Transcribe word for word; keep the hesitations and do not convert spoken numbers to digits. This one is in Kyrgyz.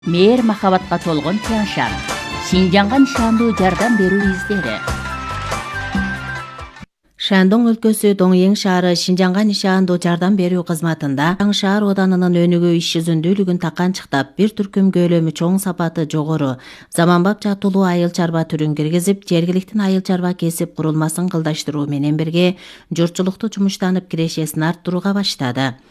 Мээр махабатка толгон Тяньшан. Шинжаңга нишандуу жардам берүү издери. Шандong өлкөсү Доңйең шаары Шинжаңга нишаандуу жардам берүү кызматында Аң шаар оданынын өнүгүү иш жүзүндүүлүгүн таканчыктап, бир түркүм көлөмү чоң, сапаты жогору, заманбап жатуулуу айыл чарба түрүн киргизип, жергиликтин айыл чарба кесип курулмасын кылдаштыруу менен бирге журтчулукту жумуштанып кирешесин арттырууга баштады.